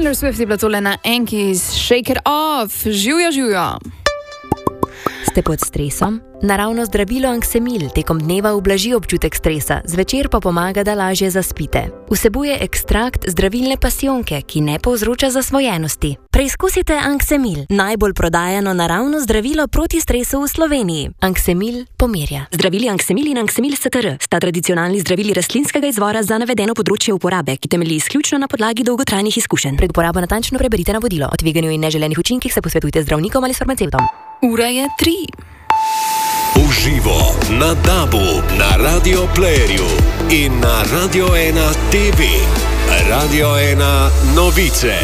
Taylor Swift je bila tole na Enkies, Shake It Off, živjo. Ste pod stresom? Naravno zdravilo Anksemil tekom dneva ublaži občutek stresa, zvečer pa pomaga, da lažje zaspite. Vsebuje ekstrakt zdravilne pasijonke, ki ne povzroča zasvojenosti. Preizkusite Anksemil, najbolj prodajano naravno zdravilo proti stresu v Sloveniji. Anksemil pomirja. Zdravili Anksemil in Anksemil STR sta tradicionalni zdravili rastlinskega izvora za navedeno področje uporabe, ki temelji izključno na podlagi dolgotrajnih izkušenj. Pred uporabo natančno preberite navodilo. O tveganju in neželenih učinkih se posvetujte z zdravnikom ali s farmacevtom. Ura je 3. Uživo na DAB-u, na Radio Playerju in na Radio 1 TV. Radio 1 novice.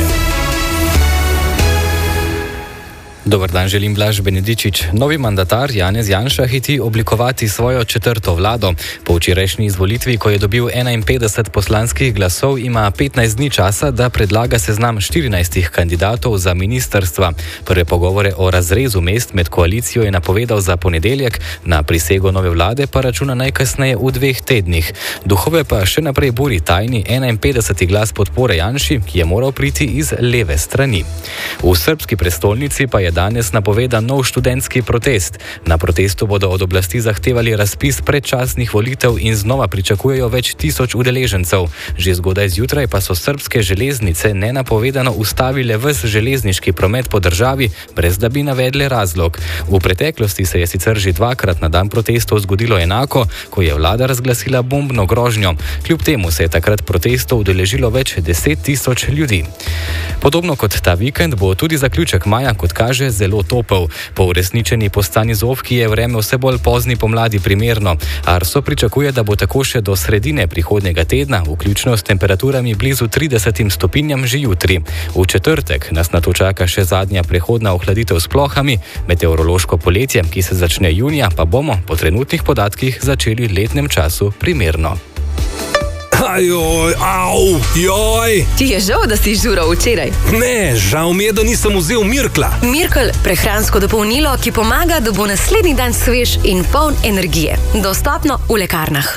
Dobar dan, želim Blaž Benedičič. Novi mandatar Janez Janša hiti oblikovati svojo četrto vlado. Po včerajšnji izvolitvi, ko je dobil 51 poslanskih glasov, ima 15 dni časa, da predlaga seznam 14 kandidatov za ministrstva. Prve pogovore o razrezu mest med koalicijo je napovedal za ponedeljek, na prisego nove vlade pa računa najkasneje v 2 tednih. Duhove pa še naprej buri tajni 51. glas podpore Janši, ki je moral priti iz leve strani. V srbski prestolnici pa je danes napovedan nov študentski protest. Na protestu bodo od oblasti zahtevali razpis predčasnih volitev in znova pričakujejo več tisoč udeležencev. Že zgodaj zjutraj pa so srbske železnice nenapovedano ustavile ves železniški promet po državi, brez da bi navedle razlog. V preteklosti se je sicer že 2-krat na dan protestov zgodilo enako, ko je vlada razglasila bombno grožnjo. Kljub temu se je takrat protestov udeležilo več 10.000 ljudi. Podobno kot ta vikend bo tudi zaključek maja, kot kaže, zelo topel. Po uresničeni postanizovki je vreme vse bolj pozni pomladi primerno. Arso pričakuje, da bo tako še do sredine prihodnjega tedna, vključno s temperaturami blizu 30 stopinjam že jutri. V četrtek nas nato čaka še zadnja prehodna ohladitev s plohami, meteorološko poletje, ki se začne junija, pa bomo po trenutnih podatkih začeli letnem času primerno. Ajoj, au, joj! Ti je žal, da si žural včeraj? Ne, žal mi je, da nisem vzel Mirkla. Mirkel, prehransko dopolnilo, ki pomaga, da bo naslednji dan svež in poln energije. Dostopno v lekarnah.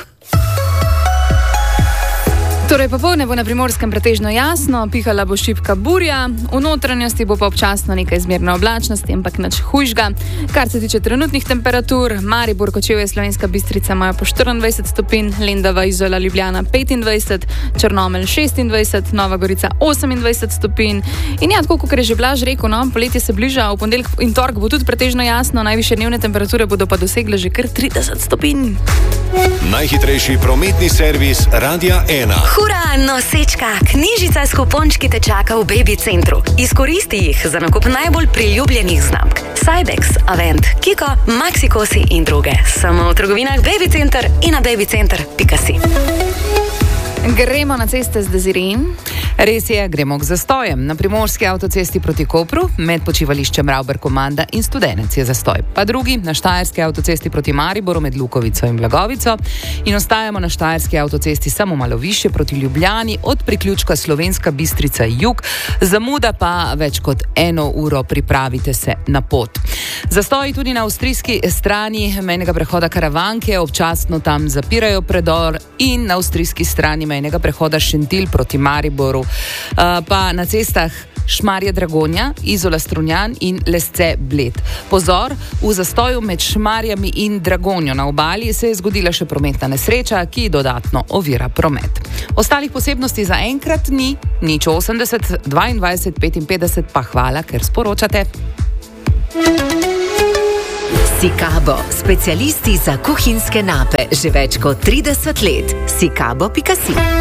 Torej, popoldne bo na Primorskem pretežno jasno, pihala bo šibka burja, v notranjosti bo pa občasno nekaj zmerne oblačnosti, ampak nič hujšga. Kar se tiče trenutnih temperatur, Maribor, Kočevje, Slovenska Bistrica imajo po 24 stopinj, Lendava, Izola, Ljubljana 25, Črnomelj 26, Nova Gorica 28 stopinj. In ja, tako kot je že Blaž rekel, no, poletje se bliža, v ponedeljek in torek bo tudi pretežno jasno, najvišje dnevne temperature bodo pa dosegle že kar 30 stopinj. Najhitrejši prometni servis Radia 1. Hura, nosečka, knjižica s kupončki te čaka v Baby Centru. Izkoristi jih za nakup najbolj priljubljenih znamk. Cybex, Avent, Kiko, Maxikosi in druge. Samo v trgovinah Baby Center in na babycenter.si. Gremo na ceste z Dezirjem. Res je, gremo k zastojem. Na primorski avtocesti proti Kopru, med počivališčem Ravber-Komanda in Studenec je zastoj. Pa drugi na štajerski avtocesti proti Mariboru med Lukovico in Blagovico. In ostajamo na štajerski avtocesti samo malo više proti Ljubljani od priključka Slovenska Bistrica jug. Zamuda pa več kot 1 uro, pripravite se na pot. Zastoji tudi na avstrijski strani mejnega prehoda Karavanke, občasno tam zapirajo predor, in na avstrijski strani mejnega prehoda Šentilj proti Mariboru, pa na cestah Šmarje-Dragonja, Izola-Strunjan in Lesce-Bled. Pozor, v zastoju med Šmarjami in Dragonjo na obali se je zgodila še prometna nesreča, ki dodatno ovira promet. Ostalih posebnosti za enkrat ni, 080 22 55, pa hvala, ker sporočate. Sikabo, specialisti za kuhinjske nape, že več kot 30 let. Sikabo.si